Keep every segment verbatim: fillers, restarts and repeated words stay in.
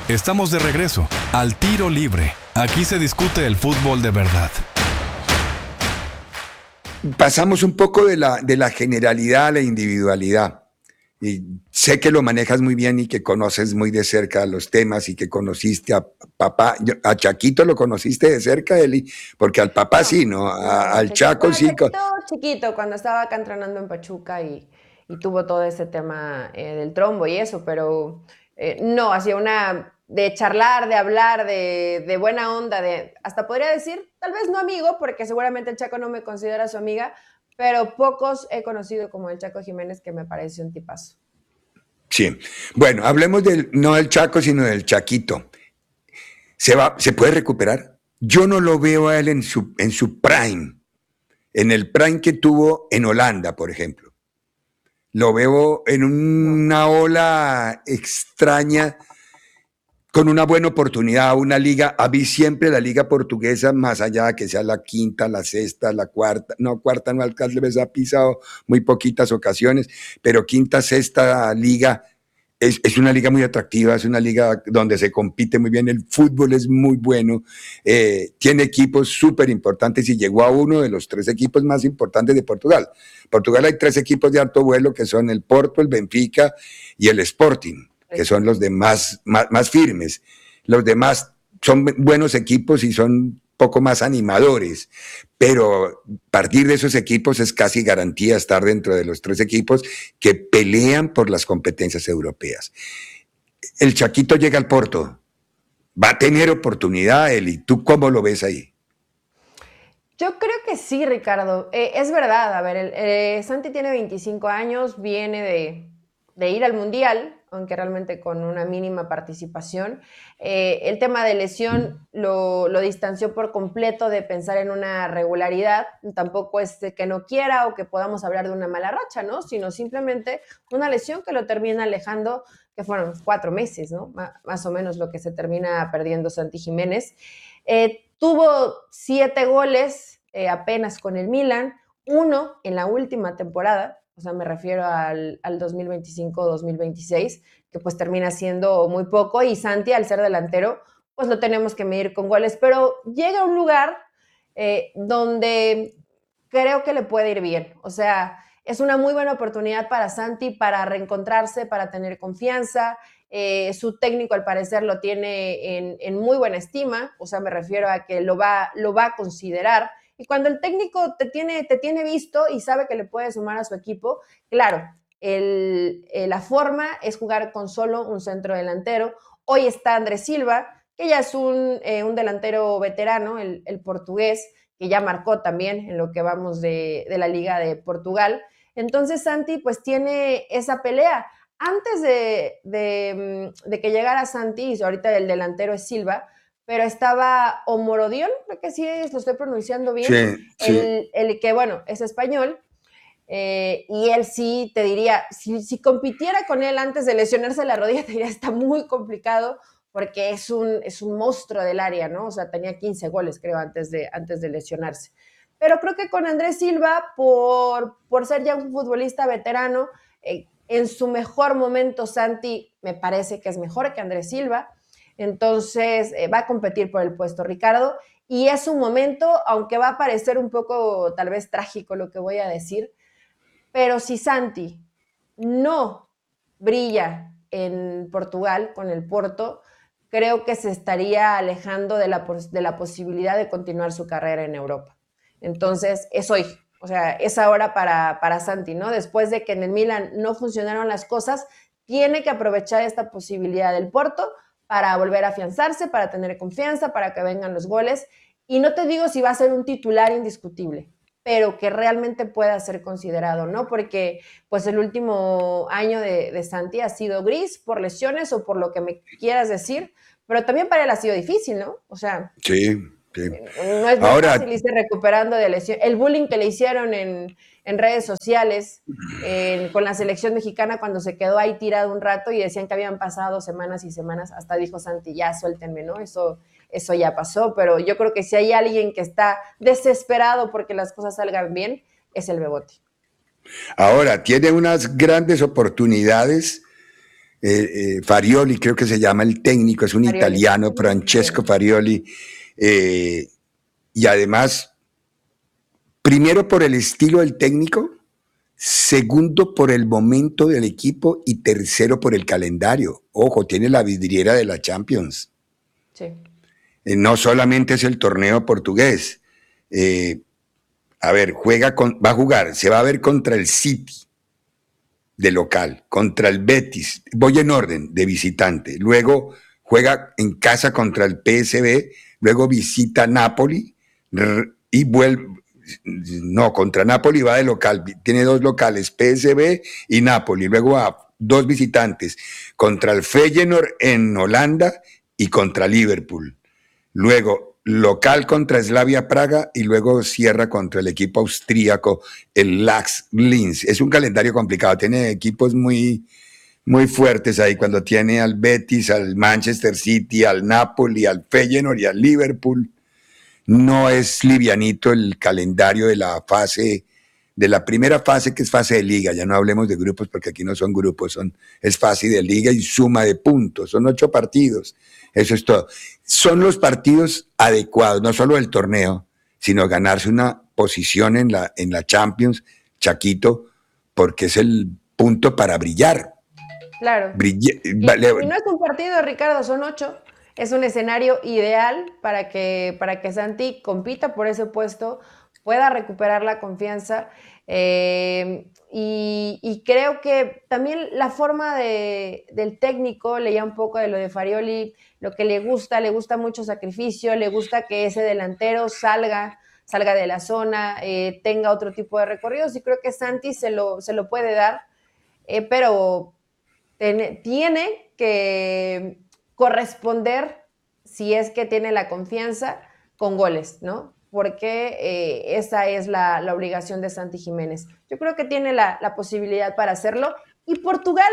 Estamos de regreso al Tiro Libre. Aquí se discute el fútbol de verdad. Pasamos un poco de la, de la generalidad a la individualidad. Y sé que lo manejas muy bien y que conoces muy de cerca los temas y que conociste a papá. A Chaquito lo conociste de cerca, Eli, porque al papá No, sí, ¿no? no, A, no, al Chaquito, Chaco bueno, sí. Chaquito chiquito, cuando estaba acá entrenando en Pachuca y, y tuvo todo ese tema eh, del trombo y eso, pero eh, no, hacía una de charlar, de hablar, de, de buena onda, de hasta podría decir, tal vez no amigo, porque seguramente el Chaco no me considera su amiga, pero pocos he conocido como el Chaco Jiménez, que me parece un tipazo. Sí. Bueno, hablemos del, no del Chaco, sino del Chaquito. ¿Se va, se puede recuperar? Yo no lo veo a él en su, en su prime, en el prime que tuvo en Holanda, por ejemplo. Lo veo en una ola extraña, con una buena oportunidad, una liga, a mí siempre la liga portuguesa, más allá de que sea la quinta, la sexta, la cuarta, no, cuarta no alcanza, les ha pisado muy poquitas ocasiones, pero quinta, sexta liga, es, es una liga muy atractiva, es una liga donde se compite muy bien, el fútbol es muy bueno, eh, tiene equipos súper importantes y llegó a uno de los tres equipos más importantes de Portugal. Portugal hay tres equipos de alto vuelo que son el Porto, el Benfica y el Sporting, que son los demás más, más firmes. Los demás son buenos equipos y son poco más animadores, pero partir de esos equipos es casi garantía estar dentro de los tres equipos que pelean por las competencias europeas. El Chaquito llega al Porto, va a tener oportunidad, Eli. ¿Tú cómo lo ves ahí? Yo creo que sí, Ricardo. Eh, es verdad, a ver, el, eh, Santi tiene veinticinco años, viene de, de ir al Mundial, aunque realmente con una mínima participación. Eh, el tema de lesión lo, lo distanció por completo de pensar en una regularidad. Tampoco es de que no quiera o que podamos hablar de una mala racha, ¿no? Sino simplemente una lesión que lo termina alejando, que fueron cuatro meses, ¿no? M- más o menos lo que se termina perdiendo Santi Jiménez. Eh, tuvo siete goles eh, apenas con el Milan, uno en la última temporada, o sea, me refiero al, al dos mil veinticinco dos mil veintiséis, que pues termina siendo muy poco, y Santi, al ser delantero, pues lo tenemos que medir con goles, pero llega a un lugar eh, donde creo que le puede ir bien, o sea, es una muy buena oportunidad para Santi para reencontrarse, para tener confianza. Eh, su técnico al parecer lo tiene en, en, muy buena estima, o sea, me refiero a que lo va, lo va a considerar. Y cuando el técnico te tiene, te tiene visto y sabe que le puede sumar a su equipo, claro, el, eh, la forma es jugar con solo un centro delantero. Hoy está Andrés Silva, que ya es un, eh, un delantero veterano, el, el portugués, que ya marcó también en lo que vamos de, de la Liga de Portugal. Entonces Santi pues tiene esa pelea. Antes de, de, de que llegara Santi, ahorita el delantero es Silva, pero estaba Omorodion, creo que sí lo estoy pronunciando bien, Sí, sí. el, el que, bueno, es español, eh, y él sí te diría, si, si compitiera con él antes de lesionarse la rodilla, te diría, está muy complicado, porque es un, es un monstruo del área, ¿no? O sea, tenía quince goles, creo, antes de, antes de lesionarse. Pero creo que con Andrés Silva, por, por ser ya un futbolista veterano, eh, en su mejor momento, Santi me parece que es mejor que Andrés Silva. Entonces, eh, va a competir por el puesto, Ricardo. Y es un momento, aunque va a parecer un poco tal vez trágico lo que voy a decir, pero si Santi no brilla en Portugal con el Porto, creo que se estaría alejando de la, de la posibilidad de continuar su carrera en Europa. Entonces, es hoy, o sea, es ahora para, para Santi, ¿no? Después de que en el Milan no funcionaron las cosas, tiene que aprovechar esta posibilidad del Porto para volver a afianzarse, para tener confianza, para que vengan los goles. Y no te digo si va a ser un titular indiscutible, pero que realmente pueda ser considerado, ¿no? Porque pues el último año de, de Santi ha sido gris por lesiones o por lo que me quieras decir, pero también para él ha sido difícil, ¿no? O sea, sí, sí. no es, no es fácil irse recuperando de lesión. El bullying que le hicieron en, en redes sociales eh, con la selección mexicana cuando se quedó ahí tirado un rato y decían que habían pasado semanas y semanas, hasta dijo Santi, ya suéltenme, ¿no? Eso, eso ya pasó, pero yo creo que si hay alguien que está desesperado porque las cosas salgan bien, es el Bebote. Ahora, tiene unas grandes oportunidades eh, eh, Farioli creo que se llama el técnico, es un Farioli. italiano, Francesco Farioli, eh, y además, primero por el estilo del técnico, segundo por el momento del equipo y tercero por el calendario. Ojo, tiene la vidriera de la Champions. Sí. Eh, no solamente es el torneo portugués. Eh, a ver, juega con, va a jugar, se va a ver contra el City de local, contra el Betis, voy en orden, de visitante. Luego juega en casa contra el P S V, luego visita Napoli y vuelve. No, contra Napoli va de local, tiene dos locales, P S V y Napoli, luego a dos visitantes, contra el Feyenoord en Holanda y contra Liverpool. Luego local contra Slavia Praga y luego cierra contra el equipo austríaco, el Lax Linz. Es un calendario complicado, tiene equipos muy, muy fuertes ahí, cuando tiene al Betis, al Manchester City, al Napoli, al Feyenoord y al Liverpool. No es livianito el calendario de la fase, de la primera fase, que es fase de liga. Ya no hablemos de grupos porque aquí no son grupos, son, es fase de liga y suma de puntos. Son ocho partidos. Eso es todo. Son los partidos adecuados, no solo del torneo, sino ganarse una posición en la, en la Champions, Chaquito, porque es el punto para brillar. Claro. Brille, y, vale. y no es un partido, Ricardo, son ocho. Es un escenario ideal para que, para que Santi compita por ese puesto, pueda recuperar la confianza. Eh, y, y creo que también la forma de, del técnico, leía un poco de lo de Farioli, lo que le gusta, le gusta mucho sacrificio, le gusta que ese delantero salga, salga de la zona, eh, tenga otro tipo de recorridos, y creo que Santi se lo, se lo puede dar, eh, pero ten, tiene que corresponder, si es que tiene la confianza, con goles, ¿no? Porque eh, esa es la, la obligación de Santi Jiménez. Yo creo que tiene la, la posibilidad para hacerlo. Y Portugal,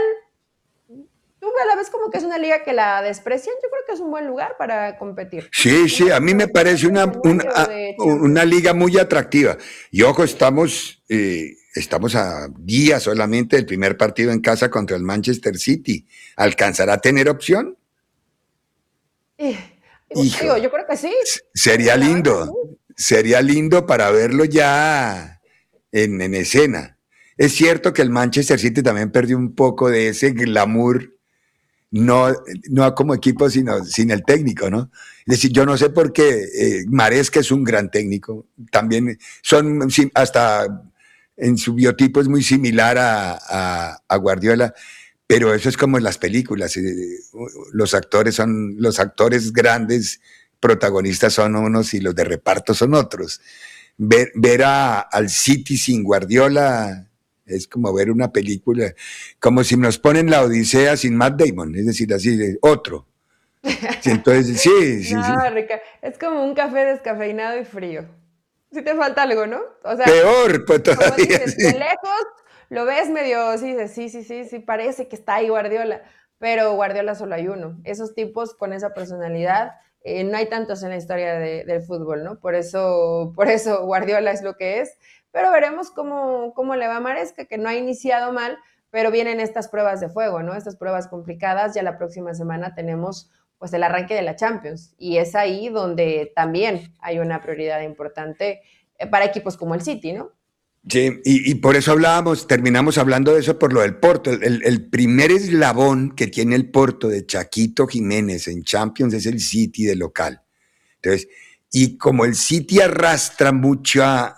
tú a la vez como que es una liga que la desprecian, yo creo que es un buen lugar para competir. Sí, sí, a mí me parece una, una, una liga muy atractiva. Y ojo, estamos, eh, estamos a días solamente del primer partido en casa contra el Manchester City. ¿Alcanzará a tener opción? Eh, Hijo, yo creo que sí. Sería lindo, sería lindo para verlo ya en, en escena. Es cierto que el Manchester City también perdió un poco de ese glamour, no, no como equipo, sino sin el técnico, ¿no? Es decir, yo no sé por qué eh, Maresca es un gran técnico, también son hasta en su biotipo es muy similar a, a, a Guardiola. Pero eso es como en las películas, los actores son, los actores grandes protagonistas son unos y los de reparto son otros. Ver, ver a, al City sin Guardiola es como ver una película, como si nos ponen La Odisea sin Matt Damon, es decir, así, otro. Sí, entonces, sí, sí, no, sí. Rica, es como un café descafeinado y frío. Sí te falta algo, ¿no? O sea, peor, pues todavía. Dices, Sí. de lejos lo ves medio, sí, sí, sí, sí, sí, parece que está ahí Guardiola, pero Guardiola solo hay uno. Esos tipos con esa personalidad, eh, no hay tantos en la historia de, del fútbol, ¿no? Por eso, por eso Guardiola es lo que es, pero veremos cómo, cómo le va a Maresca, que no ha iniciado mal, pero vienen estas pruebas de fuego, ¿no? Estas pruebas complicadas. Ya la próxima semana tenemos pues el arranque de la Champions, y es ahí donde también hay una prioridad importante para equipos como el City, ¿no? Sí, y, y por eso hablábamos, terminamos hablando de eso por lo del Porto. El, el primer eslabón que tiene el Porto de Chaquito Jiménez en Champions es el City de local. Entonces, y como el City arrastra mucha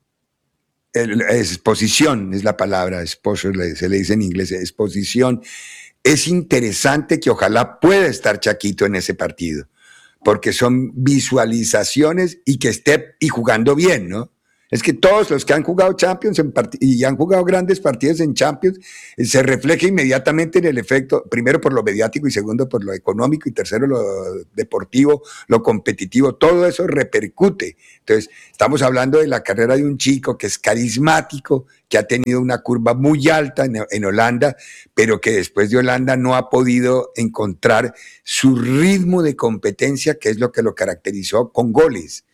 el, exposición, es la palabra, exposure, se le dice en inglés, exposición, es interesante que ojalá pueda estar Chaquito en ese partido, porque son visualizaciones y que esté y jugando bien, ¿no? Es que todos los que han jugado Champions en y han jugado grandes partidos en Champions, eh, se refleja inmediatamente en el efecto, primero por lo mediático y segundo por lo económico y tercero lo deportivo, lo competitivo, todo eso repercute. Entonces, estamos hablando de la carrera de un chico que es carismático, que ha tenido una curva muy alta en, en Holanda, pero que después de Holanda no ha podido encontrar su ritmo de competencia, que es lo que lo caracterizó con goles.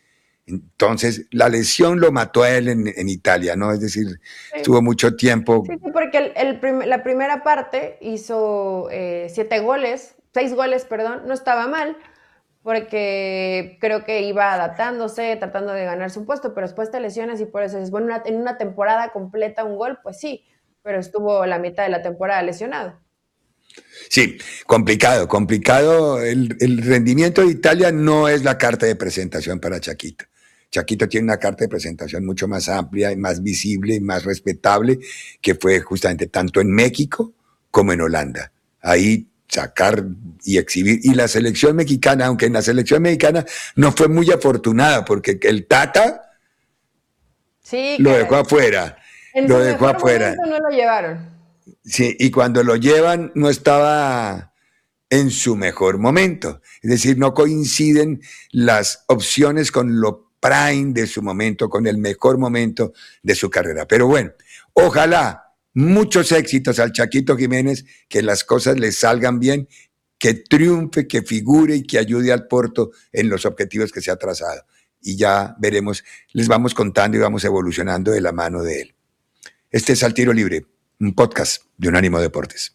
Entonces, la lesión lo mató a él en, en Italia, ¿no? Es decir, sí. estuvo mucho tiempo. Sí, sí, porque el, el prim la primera parte hizo eh, siete goles, seis goles, perdón, no estaba mal, porque creo que iba adaptándose, tratando de ganar su puesto, pero después te lesionas y por eso es, bueno, una, en una temporada completa un gol, pues sí, pero estuvo la mitad de la temporada lesionado. Sí, complicado, complicado. El, el rendimiento de Italia no es la carta de presentación para Chaquito. Chaquito tiene una carta de presentación mucho más amplia y más visible y más respetable, que fue justamente tanto en México como en Holanda. Ahí sacar y exhibir. Y la selección mexicana, aunque en la selección mexicana no fue muy afortunada, porque el Tata sí, lo dejó afuera. En lo su dejó mejor afuera. momento no lo llevaron. Sí, y cuando lo llevan no estaba en su mejor momento. Es decir, no coinciden las opciones con lo prime de su momento, con el mejor momento de su carrera. Pero bueno, ojalá muchos éxitos al Chaquito Jiménez, que las cosas le salgan bien, que triunfe, que figure y que ayude al Porto en los objetivos que se ha trazado. Y ya veremos, les vamos contando y vamos evolucionando de la mano de él. Este es Al Tiro Libre, un podcast de Unánimo Deportes.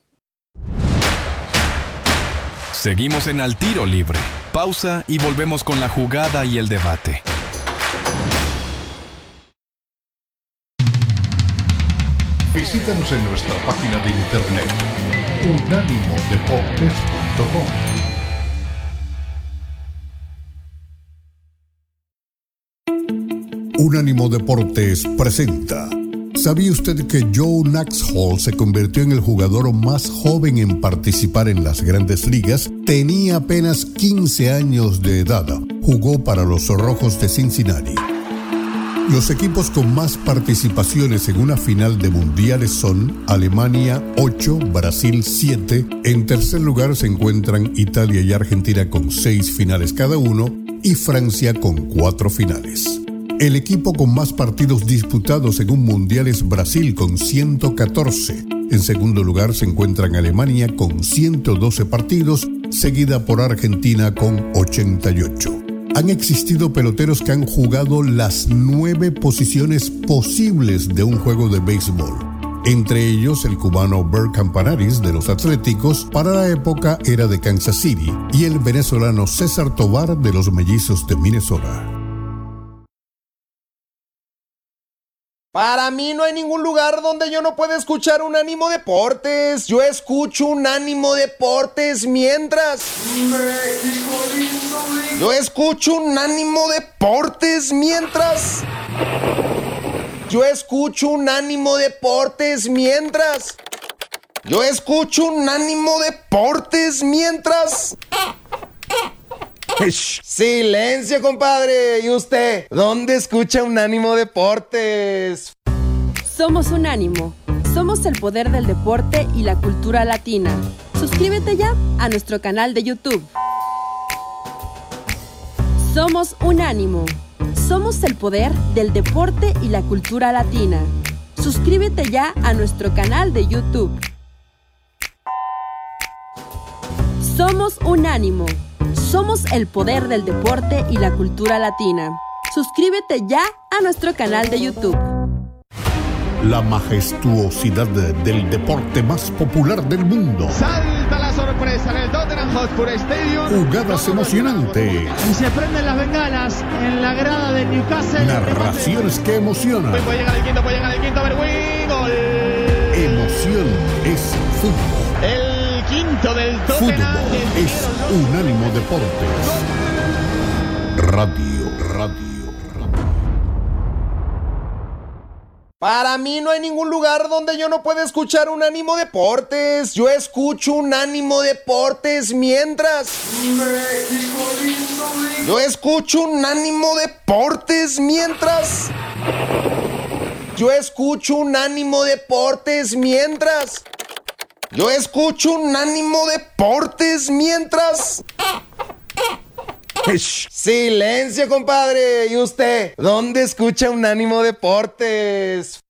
Seguimos en Al Tiro Libre. Pausa y volvemos con la jugada y el debate. Visítanos en nuestra página de internet unánimo deportes punto com. Unánimo Deportes presenta. ¿Sabía usted que Joe Nuxhall se convirtió en el jugador más joven en participar en las Grandes Ligas? Tenía apenas quince años de edad. Jugó para los Rojos de Cincinnati. Los equipos con más participaciones en una final de mundiales son Alemania ocho, Brasil siete. En tercer lugar se encuentran Italia y Argentina con seis finales cada uno y Francia con cuatro finales. El equipo con más partidos disputados en un mundial es Brasil con ciento catorce. En segundo lugar se encuentran Alemania con ciento doce partidos, seguida por Argentina con ochenta y ocho. Han existido peloteros que han jugado las nueve posiciones posibles de un juego de béisbol. Entre ellos el cubano Bert Campanaris de los Atléticos, para la época era de Kansas City, y el venezolano César Tovar de los Mellizos de Minnesota. Para mí no hay ningún lugar donde yo no pueda escuchar Unánimo Deportes. Yo escucho Unánimo Deportes mientras... Yo escucho Unánimo Deportes mientras... Yo escucho Unánimo Deportes mientras... Yo escucho Unánimo Deportes mientras... Silencio, compadre. ¿Y usted? ¿Dónde escucha Unánimo Deportes? Somos Unánimo. Somos el poder del deporte y la cultura latina. Suscríbete ya a nuestro canal de YouTube. Somos Unánimo. Somos el poder del deporte y la cultura latina. Suscríbete ya a nuestro canal de YouTube. Somos Unánimo. Somos el poder del deporte y la cultura latina. Suscríbete ya a nuestro canal de YouTube. La majestuosidad del deporte más popular del mundo. Salta la sorpresa en el Tottenham Hotspur Stadium. Jugadas emocionantes. Y se prenden las bengalas en la grada de Newcastle. Narraciones que emocionan. Puede llegar el quinto, puede llegar el quinto, Berwin. Gol. Emoción es fútbol. El quinto del Tottenham. Fútbol es Unánimo Deportes. Radio, radio, radio. Para mí no hay ningún lugar donde yo no pueda escuchar Unánimo Deportes. Yo escucho Unánimo Deportes mientras... Yo escucho Unánimo Deportes mientras... Yo escucho Unánimo Deportes mientras... Yo escucho Unánimo Deportes mientras... Silencio, compadre. ¿Y usted? ¿Dónde escucha Unánimo Deportes?